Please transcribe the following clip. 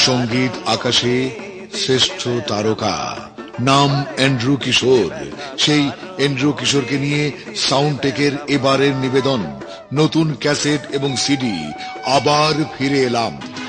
সঙ্গীত আকাশে শ্রেষ্ঠ তারকা, নাম এন্ড্রু কিশোর। সেই এন্ড্রু কিশোরকে নিয়ে সাউন্ডটেকের এবারের নিবেদন, নতুন ক্যাসেট এবং সিডি। আবার ফিরে এলাম